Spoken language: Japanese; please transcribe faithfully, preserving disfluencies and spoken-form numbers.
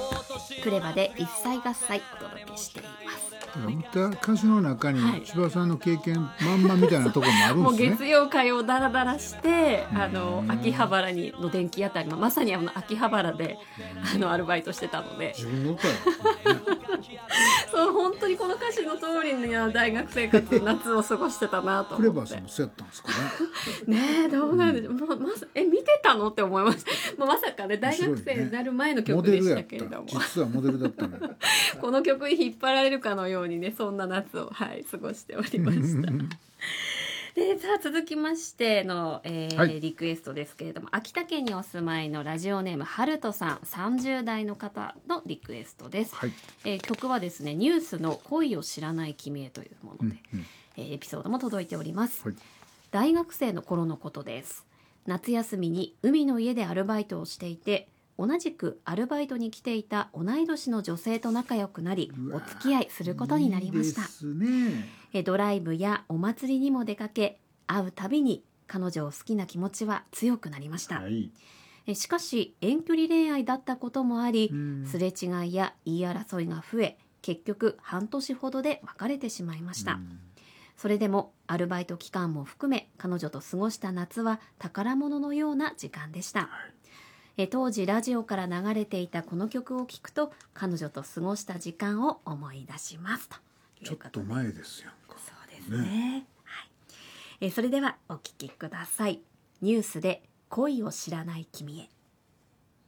クレバで一切合切お届けしています。 歌歌詞の中に千葉さんの経験まんまみたいなところもあるんですね。 もう月曜火曜ダラダラしてあの秋葉原にの電気屋台、まさにあの秋葉原であのアルバイトしてたので、 自分の歌やったねそう本当にこの歌詞の通りに大学生活夏を過ごしてたなと思って。 クレバーさんもそうやったんですかね。 ねえどうなんでしょう、ままさえ見てたのって思いました。まあ、まさかね大学生になる前の曲でしたけれども、 モデルやった実はモデルだったのよこの曲に引っ張られるかのようにねそんな夏を、はい、過ごしておりましたでさあ続きましての、えーはい、リクエストですけれども、秋田県にお住まいのラジオネームハルトさん、さんじゅう代の方のリクエストです、はい。えー、曲はですねニュースの恋を知らない君へというもので、うんうん、えー、エピソードも届いております、はい。大学生の頃のことです。夏休みに海の家でアルバイトをしていて、同じくアルバイトに来ていた同い年の女性と仲良くなりお付き合いすることになりました。いいですね。えドライブやお祭りにも出かけ、会うたびに彼女を好きな気持ちは強くなりました、はい。えしかし遠距離恋愛だったこともあり、すれ違いや言い争いが増え、結局半年ほどで別れてしまいました。それでもアルバイト期間も含め彼女と過ごした夏は宝物のような時間でした、はい。え当時ラジオから流れていたこの曲を聴くと彼女と過ごした時間を思い出しますと。 ちょっと前ですよ。 そうですね、ね。はい。えそれではお聴きください。ニュースで恋を知らない君へ。